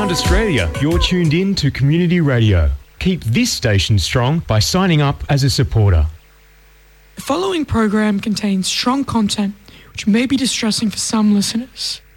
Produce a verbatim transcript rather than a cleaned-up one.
Around Australia, you're tuned in to Community Radio. Keep this station strong by signing up as a supporter. The following program contains strong content which may be distressing for some listeners.